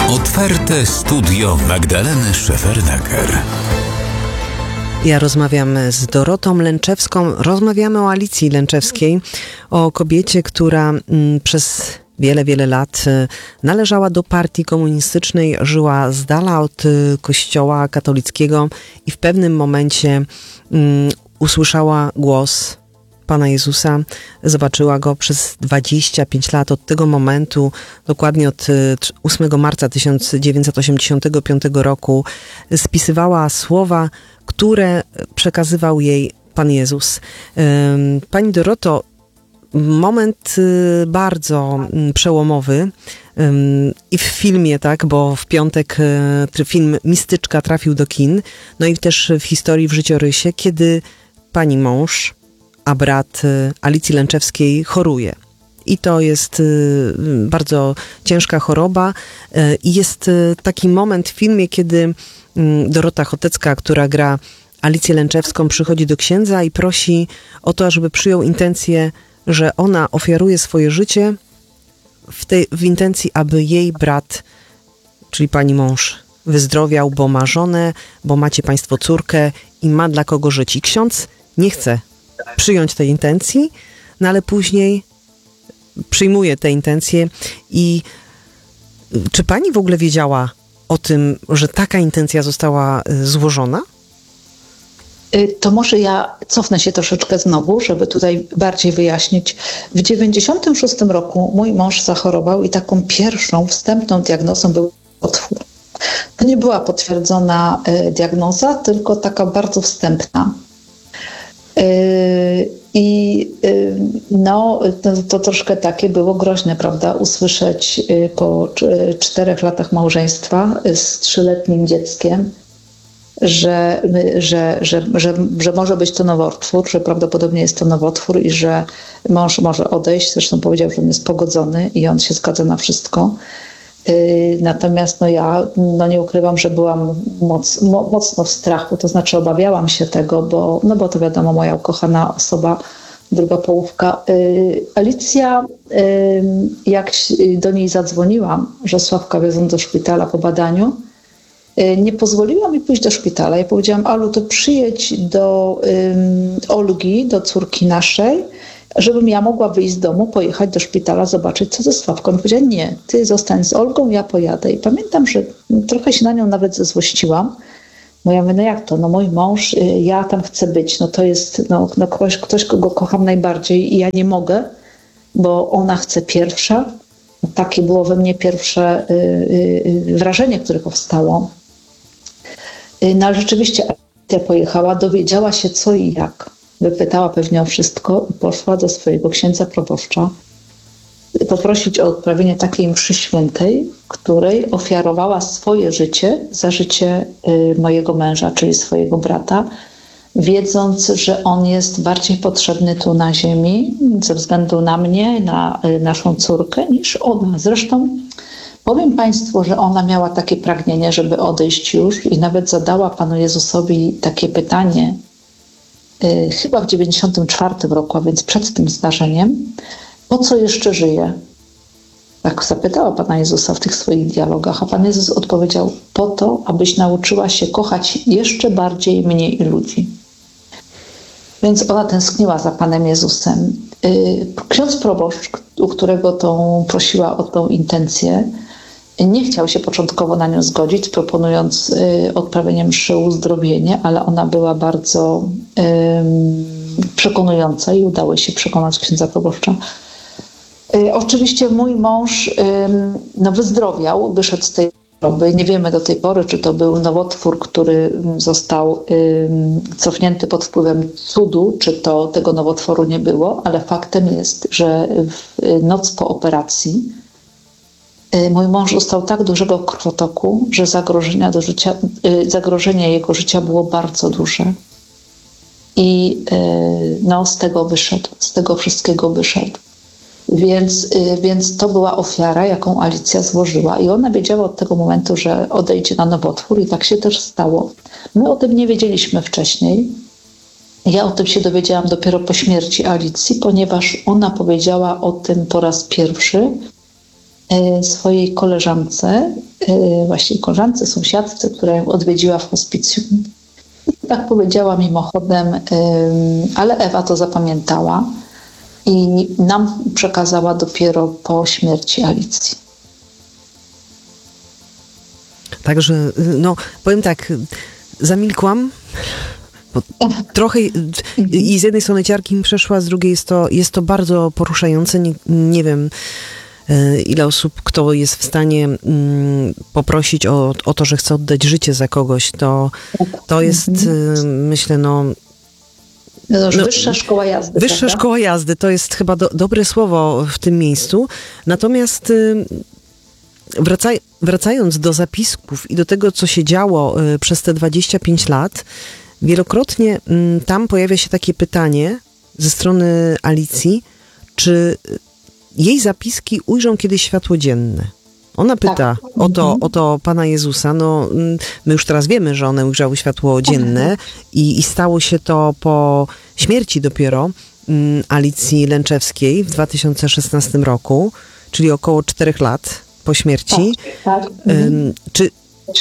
Otwarte studio Magdaleny Szefernaker. Ja rozmawiam z Dorotą Lęczewską. Rozmawiamy o Alicji Lęczewskiej, o kobiecie, która przez wiele lat należała do partii komunistycznej, żyła z dala od kościoła katolickiego i w pewnym momencie usłyszała głos Pana Jezusa, zobaczyła Go przez 25 lat od tego momentu, dokładnie od 8 marca 1985 roku, spisywała słowa, które przekazywał jej Pan Jezus. Pani Doroto, moment bardzo przełomowy i w filmie, tak, bo w piątek film Mistyczka trafił do kin, no i też w historii, w życiorysie, kiedy pani mąż, a brat Alicji Lęczewskiej choruje. I to jest bardzo ciężka choroba i jest taki moment w filmie, kiedy Dorota Chotecka, która gra Alicję Lęczewską, przychodzi do księdza i prosi o to, żeby przyjął intencję, że ona ofiaruje swoje życie w intencji, aby jej brat, czyli pani mąż, wyzdrowiał, bo ma żonę, bo macie państwo córkę i ma dla kogo żyć. I ksiądz nie chce przyjąć tej intencji, no ale później przyjmuje te intencje. I czy pani w ogóle wiedziała o tym, że taka intencja została złożona? To może ja cofnę się troszeczkę znowu, żeby tutaj bardziej wyjaśnić. W 1996 roku mój mąż zachorował i taką pierwszą, wstępną diagnozą był nowotwór. To nie była potwierdzona diagnoza, tylko taka bardzo wstępna. To troszkę takie było groźne, prawda, usłyszeć po 4 latach małżeństwa z 3-letnim dzieckiem, że może być to nowotwór, że prawdopodobnie jest to nowotwór i że mąż może odejść. Zresztą powiedział, że on jest pogodzony i on się zgadza na wszystko. Natomiast ja nie ukrywam, że byłam mocno w strachu, to znaczy obawiałam się tego, bo to wiadomo, moja ukochana osoba, druga połówka. Alicja, jak do niej zadzwoniłam, że Sławka wiozą do szpitala po badaniu, nie pozwoliła mi pójść do szpitala. Ja powiedziałam: Alu, to przyjedź do Olgi, do córki naszej, żebym ja mogła wyjść z domu, pojechać do szpitala, zobaczyć, co ze Sławką. I powiedziała: nie, ty zostań z Olgą, ja pojadę. I pamiętam, że trochę się na nią nawet zezłościłam. Bo ja mówię: jak to? Mój mąż, ja tam chcę być. To jest ktoś, kogo kocham najbardziej i ja nie mogę, bo ona chce pierwsza. Takie było we mnie pierwsze wrażenie, które powstało. Ale rzeczywiście Alicja pojechała, dowiedziała się co i jak. Wypytała pewnie o wszystko i poszła do swojego księdza proboszcza poprosić o odprawienie takiej mszy świętej, której ofiarowała swoje życie za życie mojego męża, czyli swojego brata, wiedząc, że on jest bardziej potrzebny tu na ziemi ze względu na mnie, na naszą córkę, niż ona. Zresztą powiem Państwu, że ona miała takie pragnienie, żeby odejść już i nawet zadała Panu Jezusowi takie pytanie, chyba w 1994 roku, a więc przed tym zdarzeniem: po co jeszcze żyje? Tak zapytała Pana Jezusa w tych swoich dialogach, a Pan Jezus odpowiedział: po to, abyś nauczyła się kochać jeszcze bardziej mnie i ludzi. Więc ona tęskniła za Panem Jezusem. Ksiądz proboszcz, u którego prosiła o tą intencję, nie chciał się początkowo na nią zgodzić, proponując odprawienie mszy uzdrowienie, ale ona była bardzo przekonująca i udało się przekonać księdza proboszcza. Oczywiście mój mąż wyzdrowiał, wyszedł z tej choroby. Nie wiemy do tej pory, czy to był nowotwór, który został cofnięty pod wpływem cudu, czy tego nowotworu nie było, ale faktem jest, że w noc po operacji mój mąż dostał tak dużego krwotoku, że zagrożenie jego życia było bardzo duże. I z tego wyszedł, z tego wszystkiego wyszedł. Więc to była ofiara, jaką Alicja złożyła. I ona wiedziała od tego momentu, że odejdzie na nowotwór i tak się też stało. My o tym nie wiedzieliśmy wcześniej. Ja o tym się dowiedziałam dopiero po śmierci Alicji, ponieważ ona powiedziała o tym po raz pierwszy swojej koleżance, właściwie koleżance, sąsiadce, która ją odwiedziła w hospicjum. Tak powiedziała mimochodem, ale Ewa to zapamiętała i nam przekazała dopiero po śmierci Alicji. Także, no, powiem tak, zamilkłam, bo trochę i z jednej strony ciarki mi przeszła, z drugiej jest to bardzo poruszające. Nie wiem, ile osób, kto jest w stanie poprosić o to, że chce oddać życie za kogoś. To jest, myślę, wyższa szkoła jazdy. Wyższa prawda? szkoła jazdy, to jest chyba dobre słowo w tym miejscu. Natomiast wracając do zapisków i do tego, co się działo przez te 25 lat, wielokrotnie tam pojawia się takie pytanie ze strony Alicji, czy jej zapiski ujrzą kiedyś światło dzienne. Ona pyta Tak. o to Pana Jezusa. No, my już teraz wiemy, że one ujrzały światło dzienne i stało się to po śmierci dopiero Alicji Lęczewskiej w 2016 roku, czyli około 4 lat po śmierci. Tak. Czy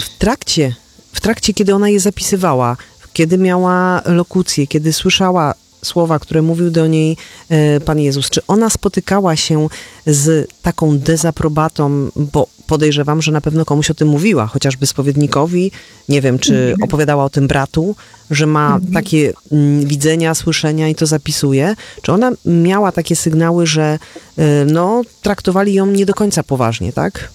w trakcie, kiedy ona je zapisywała, kiedy miała lokucję, kiedy słyszała słowa, które mówił do niej Pan Jezus, czy ona spotykała się z taką dezaprobatą, bo podejrzewam, że na pewno komuś o tym mówiła, chociażby spowiednikowi, nie wiem, czy opowiadała o tym bratu, że ma takie widzenia, słyszenia i to zapisuje. Czy ona miała takie sygnały, że traktowali ją nie do końca poważnie, tak?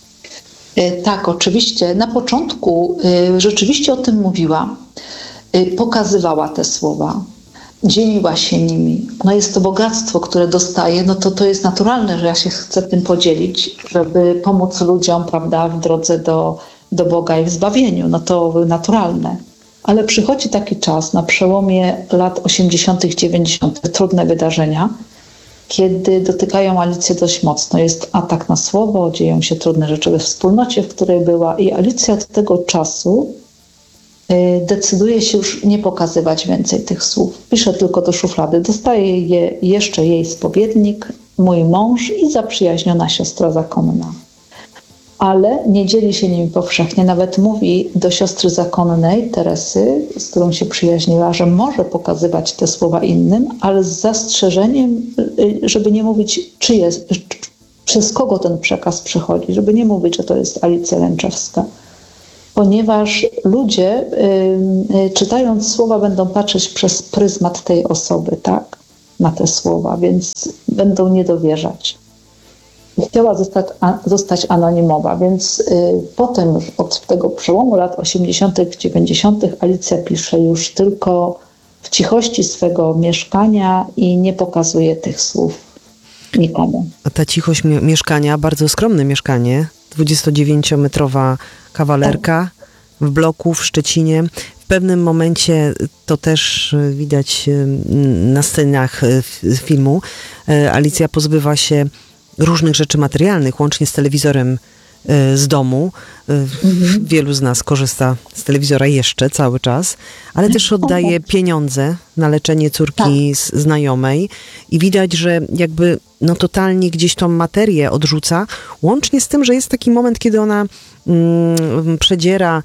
Tak, oczywiście. Na początku rzeczywiście o tym mówiła. Pokazywała te słowa. Dzieliła się nimi. No jest to bogactwo, które dostaje, no to jest naturalne, że ja się chcę tym podzielić, żeby pomóc ludziom, prawda, w drodze do Boga i w zbawieniu. No to naturalne. Ale przychodzi taki czas na przełomie lat 80., 90., trudne wydarzenia, kiedy dotykają Alicję dość mocno. Jest atak na słowo, dzieją się trudne rzeczy we wspólnocie, w której była i Alicja od tego czasu decyduje się już nie pokazywać więcej tych słów. Pisze tylko do szuflady. Dostaje je jeszcze jej spowiednik, mój mąż i zaprzyjaźniona siostra zakonna. Ale nie dzieli się nimi powszechnie. Nawet mówi do siostry zakonnej, Teresy, z którą się przyjaźniła, że może pokazywać te słowa innym, ale z zastrzeżeniem, żeby nie mówić, przez kogo ten przekaz przychodzi, żeby nie mówić, że to jest Alicja Lęczewska. Ponieważ ludzie, czytając słowa, będą patrzeć przez pryzmat tej osoby, tak, na te słowa, więc będą nie dowierzać. Chciała zostać anonimowa, więc potem już od tego przełomu lat 80., 90. Alicja pisze już tylko w cichości swego mieszkania i nie pokazuje tych słów nikomu. A ta cichość mieszkania, bardzo skromne mieszkanie, 29-metrowa kawalerka w bloku w Szczecinie. W pewnym momencie, to też widać na scenach filmu, Alicja pozbywa się różnych rzeczy materialnych, łącznie z telewizorem z domu. Wielu z nas korzysta z telewizora jeszcze cały czas, ale też oddaje pieniądze na leczenie córki znajomej i widać, że jakby totalnie gdzieś tą materię odrzuca, łącznie z tym, że jest taki moment, kiedy ona przedziera,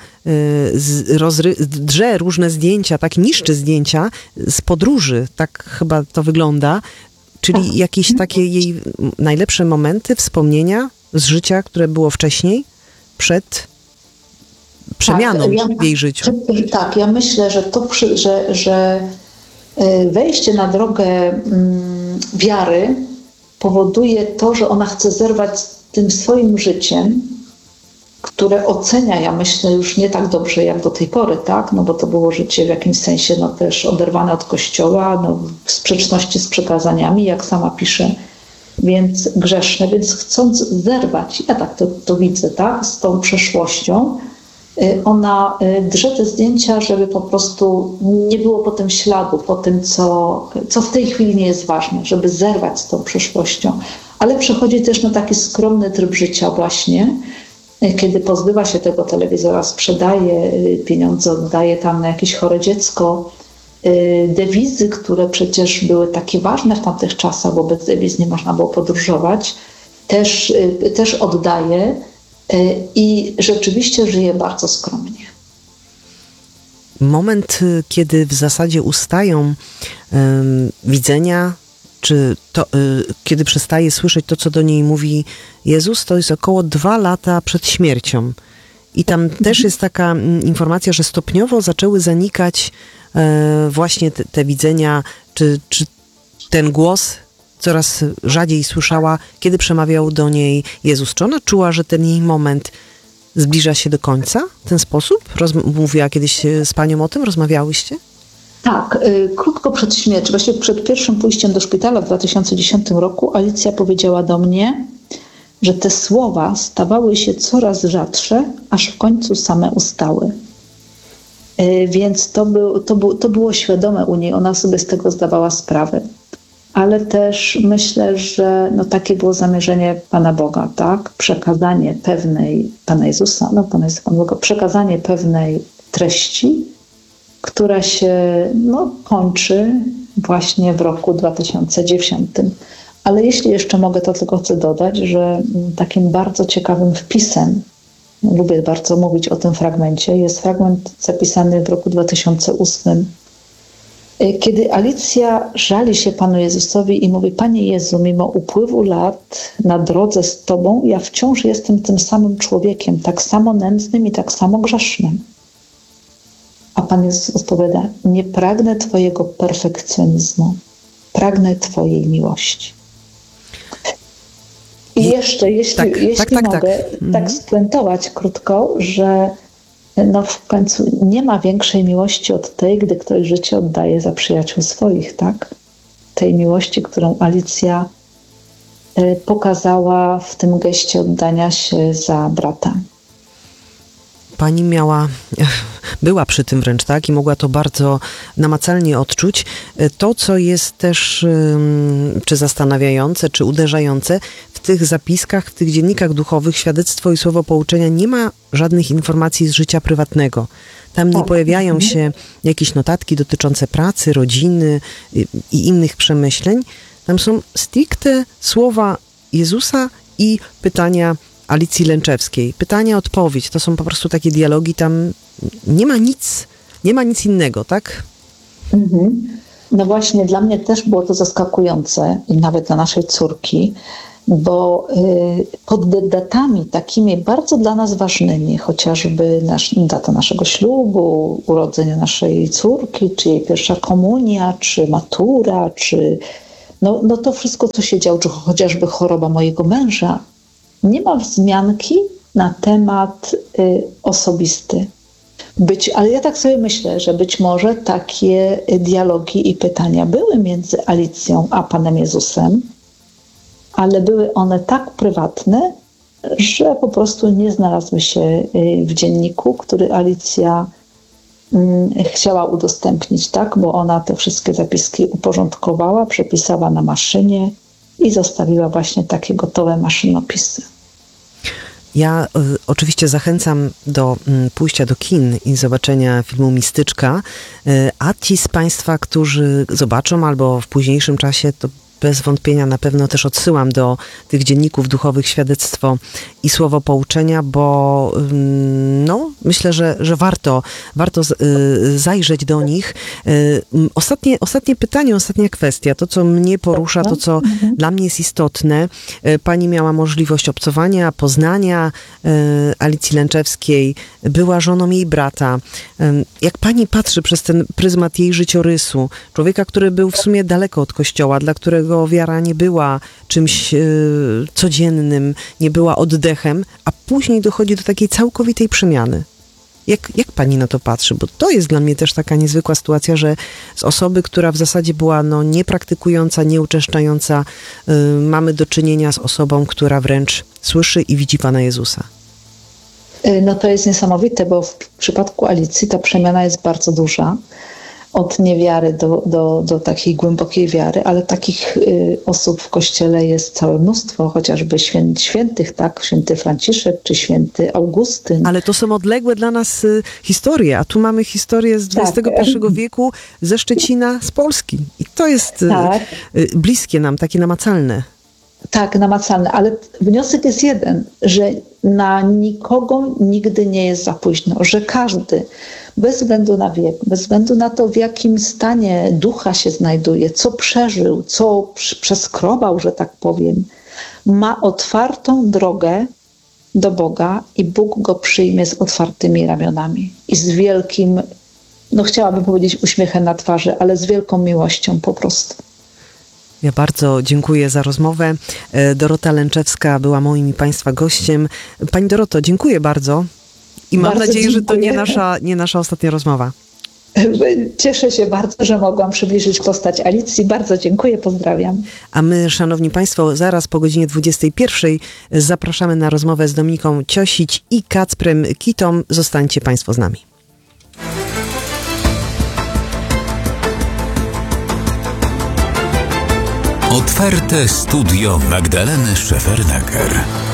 drze różne zdjęcia, tak niszczy zdjęcia z podróży, tak chyba to wygląda. Czyli jakieś takie jej najlepsze momenty, wspomnienia z życia, które było wcześniej, przed przemianą w jej życiu. Tak, ja myślę, że że wejście na drogę wiary powoduje to, że ona chce zerwać z tym swoim życiem, które ocenia, ja myślę, już nie tak dobrze jak do tej pory, tak? No bo to było życie w jakimś sensie też oderwane od Kościoła, w sprzeczności z przekazaniami, jak sama pisze, więc grzeszne, więc chcąc zerwać, ja tak to widzę, tak? Z tą przeszłością, ona drze te zdjęcia, żeby po prostu nie było po tym śladu, po tym, co w tej chwili nie jest ważne, żeby zerwać z tą przeszłością. Ale przechodzi też na taki skromny tryb życia właśnie, kiedy pozbywa się tego telewizora, sprzedaje pieniądze, oddaje tam na jakieś chore dziecko. Dewizy, które przecież były takie ważne w tamtych czasach, bo bez dewiz nie można było podróżować, też oddaje i rzeczywiście żyje bardzo skromnie. Moment, kiedy w zasadzie ustają widzenia, czy to, kiedy przestaje słyszeć to, co do niej mówi Jezus, to jest około 2 lata przed śmiercią. I tam też jest taka informacja, że stopniowo zaczęły zanikać właśnie te widzenia, czy ten głos coraz rzadziej słyszała, kiedy przemawiał do niej Jezus. Czy ona czuła, że ten jej moment zbliża się do końca w ten sposób? Mówiła kiedyś z panią o tym? Rozmawiałyście? Tak, krótko przed śmiercią, właściwie przed pierwszym pójściem do szpitala w 2010 roku Alicja powiedziała do mnie, że te słowa stawały się coraz rzadsze, aż w końcu same ustały. Więc to było świadome u niej, ona sobie z tego zdawała sprawę. Ale też myślę, że takie było zamierzenie Pana Boga, tak? Przekazanie pewnej, Pana Jezusa, Pana Jezusa, Pana Boga, przekazanie pewnej treści, która się kończy właśnie w roku 2010. Ale jeśli jeszcze mogę, to tylko chcę dodać, że takim bardzo ciekawym wpisem, lubię bardzo mówić o tym fragmencie, jest fragment zapisany w roku 2008, kiedy Alicja żali się Panu Jezusowi i mówi: Panie Jezu, mimo upływu lat na drodze z Tobą, ja wciąż jestem tym samym człowiekiem, tak samo nędznym i tak samo grzesznym. A Pan Jezus odpowiada: nie pragnę Twojego perfekcjonizmu, pragnę Twojej miłości. I jeszcze, jeśli mogę tak spuentować krótko, że w końcu nie ma większej miłości od tej, gdy ktoś życie oddaje za przyjaciół swoich, tak? Tej miłości, którą Alicja pokazała w tym geście oddania się za brata. Pani była przy tym wręcz, tak? I mogła to bardzo namacalnie odczuć. To, co jest też czy zastanawiające, czy uderzające, w tych zapiskach, w tych dziennikach duchowych, świadectwo i słowo pouczenia nie ma żadnych informacji z życia prywatnego. Tam nie pojawiają się jakieś notatki dotyczące pracy, rodziny i innych przemyśleń. Tam są stricte słowa Jezusa i pytania Alicji Lęczewskiej. Pytania, odpowiedź. To są po prostu takie dialogi, tam nie ma nic innego, tak? No właśnie, dla mnie też było to zaskakujące i nawet dla naszej córki, bo pod datami takimi bardzo dla nas ważnymi, chociażby data naszego ślubu, urodzenia naszej córki, czy jej pierwsza komunia, czy matura, czy to wszystko, co się działo, czy chociażby choroba mojego męża, nie ma wzmianki na temat osobisty. Ale ja tak sobie myślę, że być może takie dialogi i pytania były między Alicją a Panem Jezusem, ale były one tak prywatne, że po prostu nie znalazły się w dzienniku, który Alicja chciała udostępnić, tak? Bo ona te wszystkie zapiski uporządkowała, przepisała na maszynie i zostawiła właśnie takie gotowe maszynopisy. Ja oczywiście zachęcam do pójścia do kin i zobaczenia filmu Mistyczka, a ci z Państwa, którzy zobaczą albo w późniejszym czasie, to bez wątpienia na pewno też odsyłam do tych dzienników duchowych świadectwo i słowo pouczenia, bo myślę, że warto zajrzeć do nich. Ostatnie pytanie, ostatnia kwestia, to co mnie porusza, to co dla mnie jest istotne. Pani miała możliwość obcowania, poznania Alicji Lęczewskiej, była żoną jej brata. Jak pani patrzy przez ten pryzmat jej życiorysu, człowieka, który był w sumie daleko od Kościoła, dla którego wiara nie była czymś codziennym, nie była oddechem, a później dochodzi do takiej całkowitej przemiany. Jak pani na to patrzy? Bo to jest dla mnie też taka niezwykła sytuacja, że z osoby, która w zasadzie była niepraktykująca, nieuczęszczająca, mamy do czynienia z osobą, która wręcz słyszy i widzi Pana Jezusa. To jest niesamowite, bo w przypadku Alicji ta przemiana jest bardzo duża. Od niewiary do takiej głębokiej wiary, ale takich osób w Kościele jest całe mnóstwo, chociażby świętych, tak? Święty Franciszek czy święty Augustyn. Ale to są odległe dla nas historie, a tu mamy historię z XXI wieku, ze Szczecina, z Polski. I to jest bliskie nam, takie namacalne. Tak, namacalne, ale wniosek jest jeden, że na nikogo nigdy nie jest za późno, że każdy, bez względu na wiek, bez względu na to, w jakim stanie ducha się znajduje, co przeżył, co przeskrobał, że tak powiem, ma otwartą drogę do Boga i Bóg go przyjmie z otwartymi ramionami i z wielkim, chciałabym powiedzieć uśmiechem na twarzy, ale z wielką miłością po prostu. Ja bardzo dziękuję za rozmowę. Dorota Lęczewska była moim i Państwa gościem. Pani Doroto, dziękuję bardzo i mam nadzieję, że to nie nasza ostatnia rozmowa. Cieszę się bardzo, że mogłam przybliżyć postać Alicji. Bardzo dziękuję, pozdrawiam. A my, szanowni Państwo, zaraz po godzinie 21 zapraszamy na rozmowę z Dominiką Ciosić i Kacprem Kitą. Zostańcie Państwo z nami. Otwarte studio Magdaleny Szefernaker.